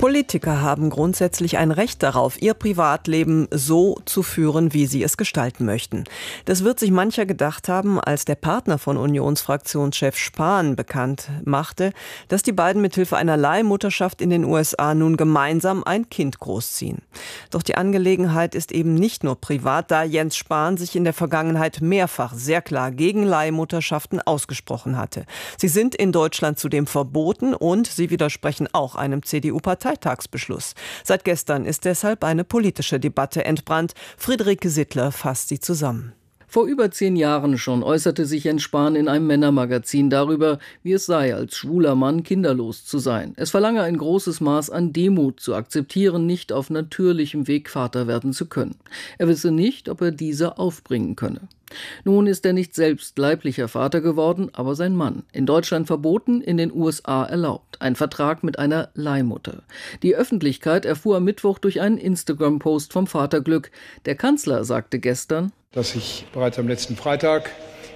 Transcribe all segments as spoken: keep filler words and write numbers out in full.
Politiker haben grundsätzlich ein Recht darauf, ihr Privatleben so zu führen, wie sie es gestalten möchten. Das wird sich mancher gedacht haben, als der Partner von Unionsfraktionschef Spahn bekannt machte, dass die beiden mithilfe einer Leihmutterschaft in den U S A nun gemeinsam ein Kind großziehen. Doch die Angelegenheit ist eben nicht nur privat, da Jens Spahn sich in der Vergangenheit mehrfach sehr klar gegen Leihmutterschaften ausgesprochen hatte. Sie sind in Deutschland zudem verboten und sie widersprechen auch einem C D U-Parteitagsbeschluss. Seit gestern ist deshalb eine politische Debatte entbrannt. Friederike Sittler fasst sie zusammen. Vor über zehn Jahren schon äußerte sich Jens Spahn in einem Männermagazin darüber, wie es sei, als schwuler Mann kinderlos zu sein. Es verlange ein großes Maß an Demut zu akzeptieren, nicht auf natürlichem Weg Vater werden zu können. Er wisse nicht, ob er diese aufbringen könne. Nun ist er nicht selbst leiblicher Vater geworden, aber sein Mann. In Deutschland verboten, in den U S A erlaubt. Ein Vertrag mit einer Leihmutter. Die Öffentlichkeit erfuhr am Mittwoch durch einen Instagram-Post vom Vaterglück. Der Kanzler sagte gestern, dass ich bereits am letzten Freitag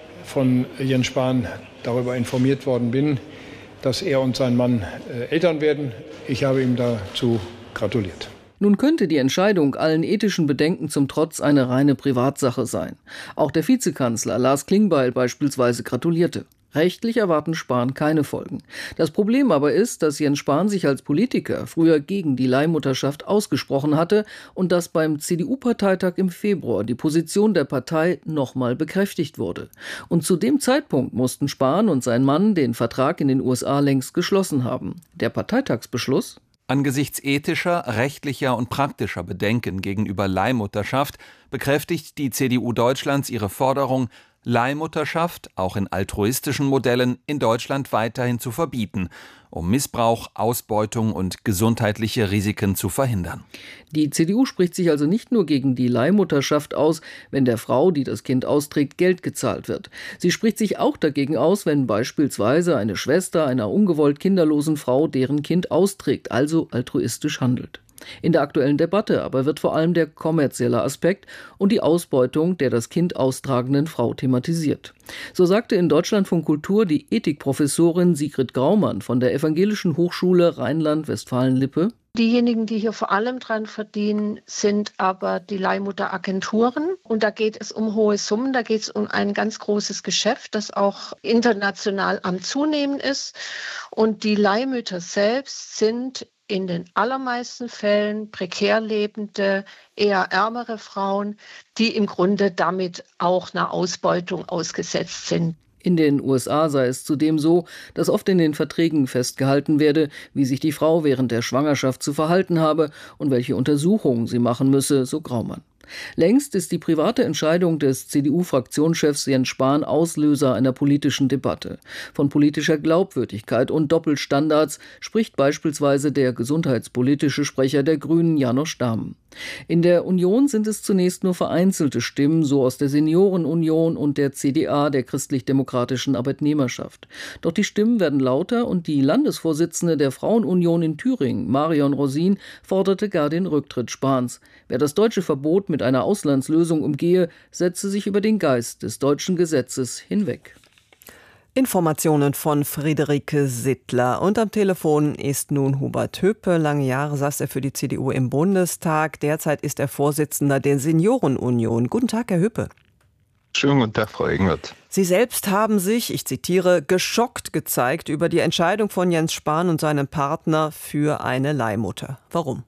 von Jens Spahn darüber informiert worden bin, dass er und sein Mann äh, Eltern werden. Ich habe ihm dazu gratuliert. Nun könnte die Entscheidung allen ethischen Bedenken zum Trotz eine reine Privatsache sein. Auch der Vizekanzler Lars Klingbeil beispielsweise gratulierte. Rechtlich erwarten Spahn keine Folgen. Das Problem aber ist, dass Jens Spahn sich als Politiker früher gegen die Leihmutterschaft ausgesprochen hatte und dass beim C D U-Parteitag im Februar die Position der Partei nochmal bekräftigt wurde. Und zu dem Zeitpunkt mussten Spahn und sein Mann den Vertrag in den U S A längst geschlossen haben. Der Parteitagsbeschluss? Angesichts ethischer, rechtlicher und praktischer Bedenken gegenüber Leihmutterschaft bekräftigt die C D U Deutschlands ihre Forderung, Leihmutterschaft, auch in altruistischen Modellen, in Deutschland weiterhin zu verbieten, um Missbrauch, Ausbeutung und gesundheitliche Risiken zu verhindern. Die C D U spricht sich also nicht nur gegen die Leihmutterschaft aus, wenn der Frau, die das Kind austrägt, Geld gezahlt wird. Sie spricht sich auch dagegen aus, wenn beispielsweise eine Schwester einer ungewollt kinderlosen Frau deren Kind austrägt, also altruistisch handelt. In der aktuellen Debatte aber wird vor allem der kommerzielle Aspekt und die Ausbeutung der das Kind austragenden Frau thematisiert. So sagte in Deutschlandfunk Kultur die Ethikprofessorin Sigrid Graumann von der Evangelischen Hochschule Rheinland-Westfalen-Lippe: Diejenigen, die hier vor allem dran verdienen, sind aber die Leihmutteragenturen. Und da geht es um hohe Summen, da geht es um ein ganz großes Geschäft, das auch international am Zunehmen ist. Und die Leihmütter selbst sind in den allermeisten Fällen prekär lebende, eher ärmere Frauen, die im Grunde damit auch einer Ausbeutung ausgesetzt sind. In den U S A sei es zudem so, dass oft in den Verträgen festgehalten werde, wie sich die Frau während der Schwangerschaft zu verhalten habe und welche Untersuchungen sie machen müsse, so Graumann. Längst ist die private Entscheidung des C D U-Fraktionschefs Jens Spahn Auslöser einer politischen Debatte. Von politischer Glaubwürdigkeit und Doppelstandards spricht beispielsweise der gesundheitspolitische Sprecher der Grünen, Janosch Dahmen. In der Union sind es zunächst nur vereinzelte Stimmen, so aus der Seniorenunion und der C D A, der christlich-demokratischen Arbeitnehmerschaft. Doch die Stimmen werden lauter und die Landesvorsitzende der Frauenunion in Thüringen, Marion Rosin, forderte gar den Rücktritt Spahns. Wer das deutsche Verbot mit einer Auslandslösung umgehe, setze sich über den Geist des deutschen Gesetzes hinweg. Informationen von Friederike Sittler. Und am Telefon ist nun Hubert Höpe. Lange Jahre saß er für die C D U im Bundestag. Derzeit ist er Vorsitzender der Seniorenunion. Guten Tag, Herr Höpe. Schönen guten Tag, Frau Engert. Sie selbst haben sich, ich zitiere, geschockt gezeigt über die Entscheidung von Jens Spahn und seinem Partner für eine Leihmutter. Warum?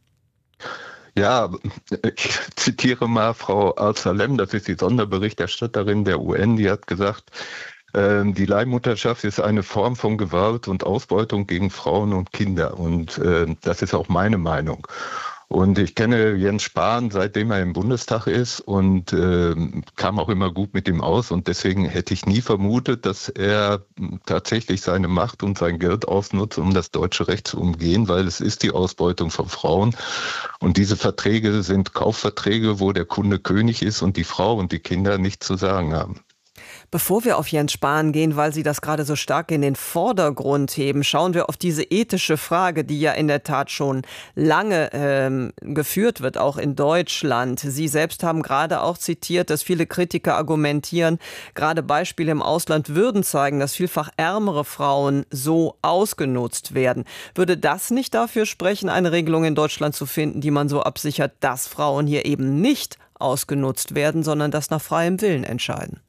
Ja, ich zitiere mal Frau Al-Salem, das ist die Sonderberichterstatterin der U N, die hat gesagt, äh, die Leihmutterschaft ist eine Form von Gewalt und Ausbeutung gegen Frauen und Kinder. Und äh, das ist auch meine Meinung. Und ich kenne Jens Spahn, seitdem er im Bundestag ist und äh, kam auch immer gut mit ihm aus. Und deswegen hätte ich nie vermutet, dass er tatsächlich seine Macht und sein Geld ausnutzt, um das deutsche Recht zu umgehen, weil es ist die Ausbeutung von Frauen. Und diese Verträge sind Kaufverträge, wo der Kunde König ist und die Frau und die Kinder nichts zu sagen haben. Bevor wir auf Jens Spahn gehen, weil Sie das gerade so stark in den Vordergrund heben, schauen wir auf diese ethische Frage, die ja in der Tat schon lange ähm, geführt wird, auch in Deutschland. Sie selbst haben gerade auch zitiert, dass viele Kritiker argumentieren, gerade Beispiele im Ausland würden zeigen, dass vielfach ärmere Frauen so ausgenutzt werden. Würde das nicht dafür sprechen, eine Regelung in Deutschland zu finden, die man so absichert, dass Frauen hier eben nicht ausgenutzt werden, sondern das nach freiem Willen entscheiden?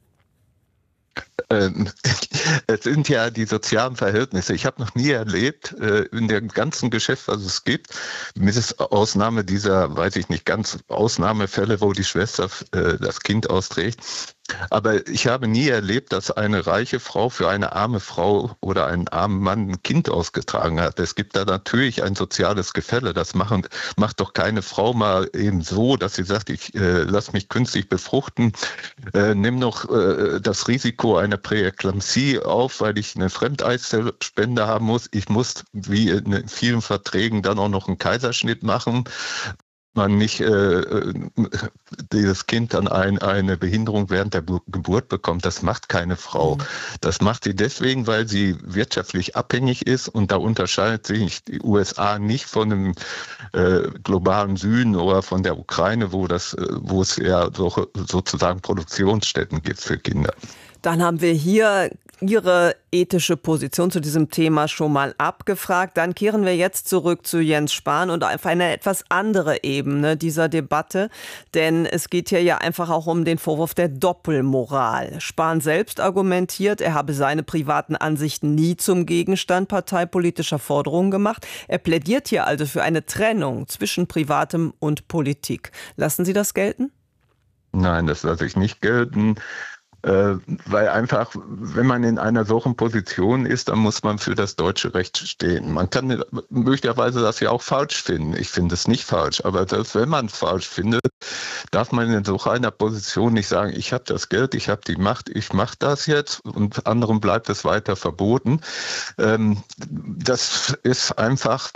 Ähm, es sind ja die sozialen Verhältnisse. Ich habe noch nie erlebt, äh, in dem ganzen Geschäft, was es gibt, mit Ausnahme dieser, weiß ich nicht, ganz Ausnahmefälle, wo die Schwester äh, das Kind austrägt. Aber ich habe nie erlebt, dass eine reiche Frau für eine arme Frau oder einen armen Mann ein Kind ausgetragen hat. Es gibt da natürlich ein soziales Gefälle. Das machen, macht doch keine Frau mal eben so, dass sie sagt, ich äh, lass mich künstlich befruchten, äh, nimm noch äh, das Risiko einer Präeklampsie auf, weil ich eine Fremdeizellspende haben muss. Ich muss, wie in vielen Verträgen, dann auch noch einen Kaiserschnitt machen. Man nicht äh, dieses Kind dann ein, eine Behinderung während der Geburt bekommt, das macht keine Frau. Mhm. Das macht sie deswegen, weil sie wirtschaftlich abhängig ist, und da unterscheidet sich die U S A nicht von dem äh, globalen Süden oder von der Ukraine, wo das, wo es ja so, sozusagen Produktionsstätten gibt für Kinder. Dann haben wir hier Ihre ethische Position zu diesem Thema schon mal abgefragt. Dann kehren wir jetzt zurück zu Jens Spahn und auf eine etwas andere Ebene dieser Debatte. Denn es geht hier ja einfach auch um den Vorwurf der Doppelmoral. Spahn selbst argumentiert, er habe seine privaten Ansichten nie zum Gegenstand parteipolitischer Forderungen gemacht. Er plädiert hier also für eine Trennung zwischen Privatem und Politik. Lassen Sie das gelten? Nein, das lasse ich nicht gelten. Äh, weil einfach, wenn man in einer solchen Position ist, dann muss man für das deutsche Recht stehen. Man kann möglicherweise das ja auch falsch finden. Ich finde es nicht falsch, aber selbst wenn man es falsch findet, darf man in so einer Position nicht sagen, ich habe das Geld, ich habe die Macht, ich mache das jetzt, und anderen bleibt es weiter verboten. Ähm, das ist einfach,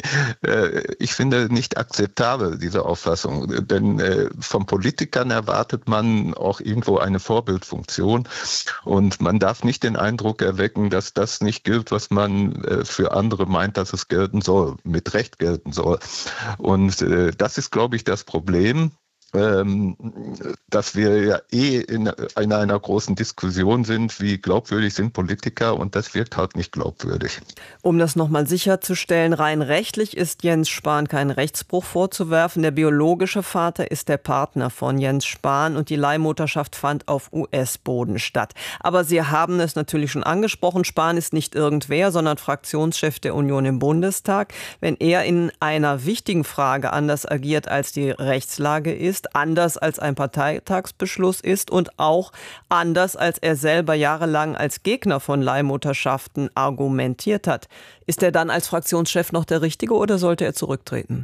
äh, ich finde, nicht akzeptabel, diese Auffassung. Denn äh, von Politikern erwartet man auch irgendwo eine Vorbildfunktion. Und man darf nicht den Eindruck erwecken, dass das nicht gilt, was man äh, für andere meint, dass es gelten soll, mit Recht gelten soll. Und äh, das ist, glaube ich, das Problem. Ähm, dass wir ja eh in, in einer großen Diskussion sind, wie glaubwürdig sind Politiker, und das wirkt halt nicht glaubwürdig. Um das nochmal sicherzustellen, rein rechtlich ist Jens Spahn kein Rechtsbruch vorzuwerfen. Der biologische Vater ist der Partner von Jens Spahn und die Leihmutterschaft fand auf U S-Boden statt. Aber Sie haben es natürlich schon angesprochen, Spahn ist nicht irgendwer, sondern Fraktionschef der Union im Bundestag. Wenn er in einer wichtigen Frage anders agiert, als die Rechtslage ist, anders als ein Parteitagsbeschluss ist und auch anders als er selber jahrelang als Gegner von Leihmutterschaften argumentiert hat. Ist er dann als Fraktionschef noch der Richtige oder sollte er zurücktreten?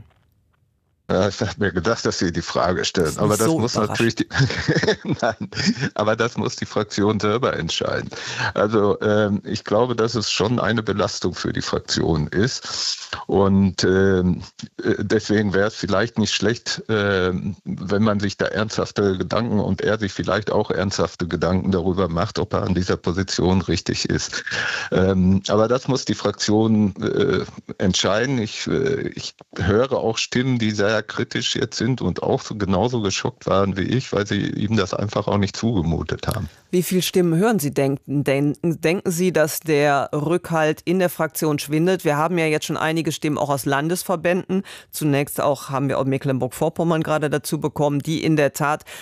Ja, ich habe mir gedacht, dass Sie die Frage stellen, das aber das so muss natürlich die Nein, aber das muss die Fraktion selber entscheiden. Also ähm, ich glaube, dass es schon eine Belastung für die Fraktion ist, und ähm, deswegen wäre es vielleicht nicht schlecht, äh, wenn man sich da ernsthafte Gedanken, und er sich vielleicht auch ernsthafte Gedanken darüber macht, ob er an dieser Position richtig ist. Ähm, aber das muss die Fraktion äh, entscheiden. Ich, äh, ich höre auch Stimmen, die sehr kritisch jetzt sind und auch so genauso geschockt waren wie ich, weil sie ihm das einfach auch nicht zugemutet haben. Wie viele Stimmen hören Sie denken? Denken, denken Sie, dass der Rückhalt in der Fraktion schwindet? Wir haben ja jetzt schon einige Stimmen auch aus Landesverbänden. Zunächst auch haben wir auch Mecklenburg-Vorpommern gerade dazu bekommen, die in der Tat